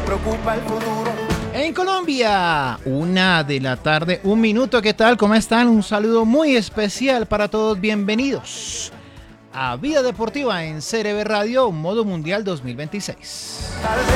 preocupa el futuro. En Colombia, 1:00 p.m, 1 minuto. ¿Qué tal? ¿Cómo están? Un saludo muy especial para todos. Bienvenidos a Vida Deportiva en CRB Radio, Modo Mundial 2026.